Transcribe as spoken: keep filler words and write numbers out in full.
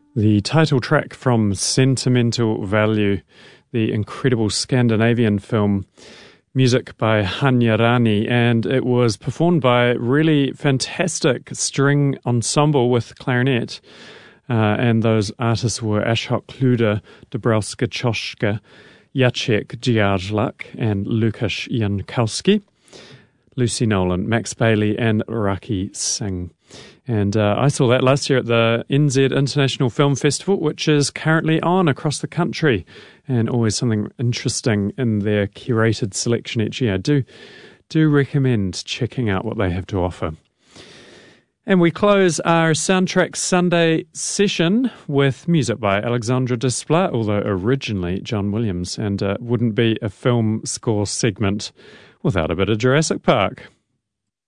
The title track from Sentimental Value, the incredible Scandinavian film, music by Hanya Rani, and it was performed by a really fantastic string ensemble with clarinet. Uh, and those artists were Ashok Kluder, Dabrowska Choshka, Jacek Dziarlak, and Lukasz Jankowski, Lucy Nolan, Max Bailey, and Raki Singh. And uh, I saw that last year at the N Z International Film Festival, which is currently on across the country, and always something interesting in their curated selection each year. Do, do recommend checking out what they have to offer. And we close our Soundtrack Sunday session with music by Alexandre Desplat, although originally John Williams, and uh, wouldn't be a film score segment without a bit of Jurassic Park.